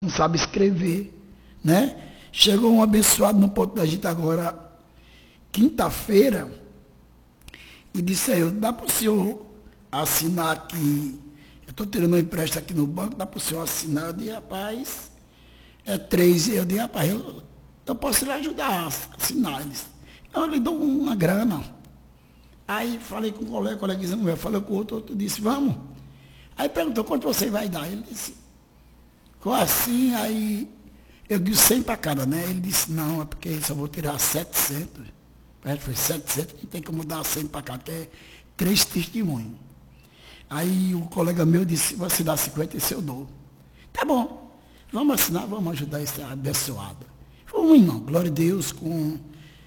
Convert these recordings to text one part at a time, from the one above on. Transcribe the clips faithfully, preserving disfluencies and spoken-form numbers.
não sabe escrever, né? Chegou um abençoado no ponto da gente agora, quinta-feira, e disse aí, dá para o senhor assinar aqui, eu estou tirando um empréstimo aqui no banco, dá para o senhor assinar? Eu disse, rapaz, é três, eu disse, rapaz, eu, eu posso lhe ajudar a assinar. Ele disse, eu lhe dou uma grana. Aí falei com um colega, o colega disse, não, eu falei com o outro, outro disse, vamos. Aí perguntou, quanto você vai dar? Ele disse, ficou assim, aí eu disse cem para cada, né? Ele disse, não, é porque só vou tirar setecentos. Aí foi setecentos, não tem como dar cem para cada, que é três testemunhos. Aí o colega meu disse, você dá cinquenta, esse eu dou. Tá bom, vamos assinar, vamos ajudar esse abençoado. Foi um irmão, glória a Deus, com...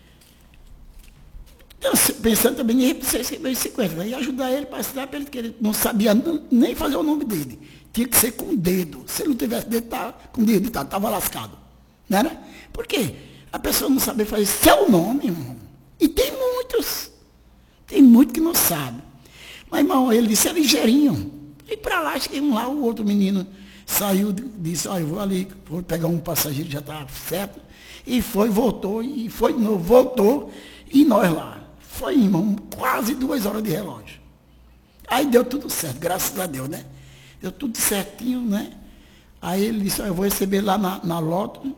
Eu, pensando também em receber cinquenta, e ajudar ele para assinar, para ele, que ele não sabia nem fazer o nome dele. Tinha que ser com o dedo. Se ele não tivesse dedo, tá, com o dedo, estava lascado. Não era? Por quê? A pessoa não sabe fazer seu nome, irmão. E tem muitos. Tem muito que não sabe. Mas, irmão, ele disse, é ligeirinho. E para lá, chegamos lá, o outro menino saiu, disse, olha, eu vou ali, vou pegar um passageiro, já está certo. E foi, voltou, e foi de novo, voltou, e nós lá. Foi, irmão, quase duas horas de relógio. Aí deu tudo certo, graças a Deus, né? Deu tudo certinho, né? Aí ele disse, eu vou receber lá na, na loto,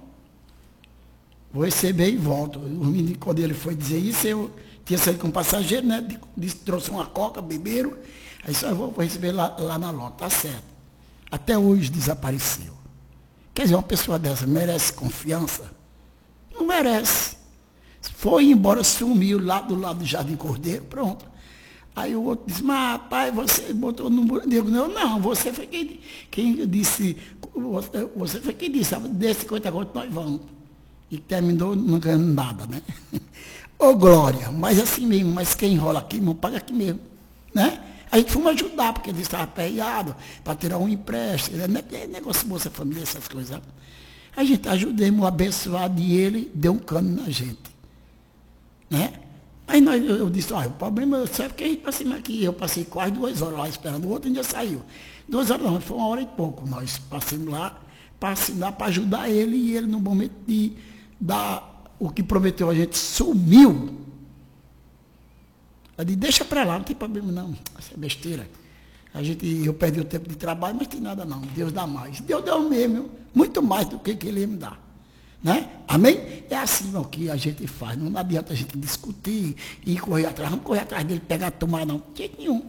vou receber e volto. O menino, quando ele foi dizer isso, eu tinha saído com um passageiro, né? Disse, trouxe uma coca, beberam. Aí só eu vou, vou receber lá, lá na loto, tá certo. Até hoje desapareceu. Quer dizer, uma pessoa dessa merece confiança? Não merece. Foi embora, sumiu lá do lado do Jardim Cordeiro, pronto. Aí o outro disse, mas rapaz, você botou no buraco. Eu não, não, você foi quem, quem disse, você, você foi quem disse, dê cinquenta conto, nós vamos. E terminou não ganhando nada, né? Ô glória, mas assim mesmo, mas quem enrola aqui, não paga aqui mesmo, né? A gente fomos ajudar, porque ele estava aperreado, para tirar um empréstimo, né? Negócio Bolsa Família, essas coisas. A gente ajudemos o abençoado e ele deu um cano na gente. Né? Aí nós, eu, eu disse, olha, o problema é sabe que a gente passamos aqui, eu passei quase duas horas lá esperando, o outro ainda saiu. Duas horas não, foi uma hora e pouco. Nós passamos lá para assinar, para ajudar ele, e ele, no momento de dar o que prometeu a gente, sumiu. Eu disse, deixa para lá, não tem problema não, essa é besteira. A gente, eu perdi o tempo de trabalho, mas tem nada não, Deus dá mais. Deus deu mesmo, muito mais do que, que ele ia me dar. Né? Amém? É assim irmão, que a gente faz. Não adianta a gente discutir e correr atrás. Vamos correr atrás dele, pegar, tomar, não. De jeito nenhum.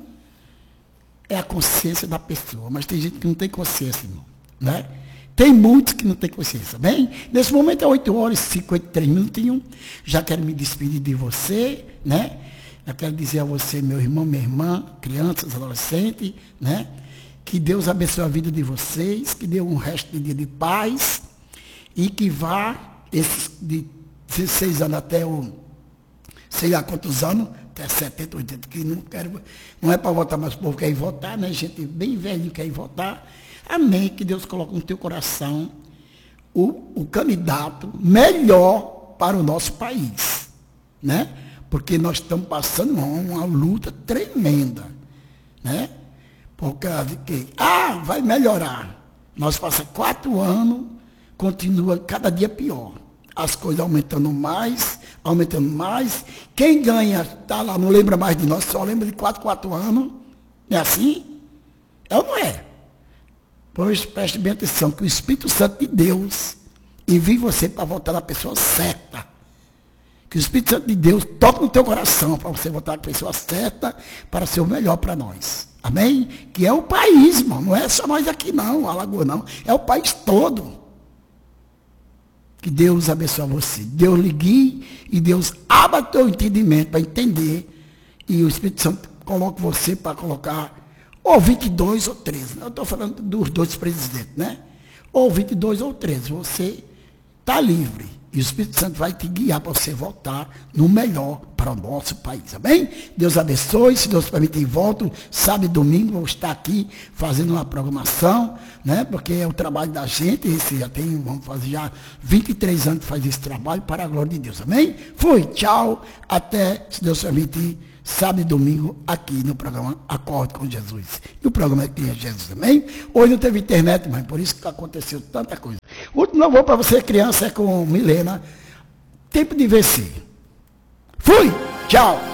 É a consciência da pessoa. Mas tem gente que não tem consciência, irmão. Né? Tem muitos que não têm consciência. Bem, nesse momento é oito horas e cinquenta e três minutinhos. Já quero me despedir de você, né? Já quero dizer a você, meu irmão, minha irmã, crianças, adolescentes, né? Que Deus abençoe a vida de vocês, que dê um resto de dia de paz. E que vá, esses de dezesseis anos até o, sei lá quantos anos, até setenta, oitenta, que não quero, não é para votar, mas o povo quer ir votar, né? Gente bem velho quer ir votar. Amém, que Deus coloque no teu coração o, o candidato melhor para o nosso país, né? Porque nós estamos passando uma, uma luta tremenda, né? Por causa de que, ah, vai melhorar. Nós passamos quatro anos, continua cada dia pior. As coisas aumentando mais, aumentando mais. Quem ganha, está lá, não lembra mais de nós, só lembra de quatro, quatro anos. Não é assim? É ou não é? Pois preste bem atenção, que o Espírito Santo de Deus envie você para votar na pessoa certa. Que o Espírito Santo de Deus toque no teu coração para você votar na pessoa certa, para ser o melhor para nós. Amém? Que é o país, irmão. Não é só nós aqui não, Alagoas não. É o país todo. Que Deus abençoe você. Deus lhe guie e Deus abra teu entendimento para entender. E o Espírito Santo coloque você para colocar ou vinte e dois ou treze. Eu estou falando dos dois presidentes, né? Ou vinte e dois ou treze. Você está livre. E o Espírito Santo vai te guiar para você votar no melhor para o nosso país. Amém? Deus abençoe. Se Deus permitir, volto. Sábado e domingo vou estar aqui fazendo uma programação, né? Porque é o trabalho da gente. Esse já tem, vamos fazer já vinte e três anos que faz esse trabalho para a glória de Deus. Amém? Fui. Tchau. Até, se Deus permitir, sábado e domingo aqui no programa Acorde com Jesus. E o programa é Jesus. Amém? Hoje não teve internet, mas por isso que aconteceu tanta coisa. O último louvor para você, criança, é com Milena. Tempo de vencer. Fui! Tchau!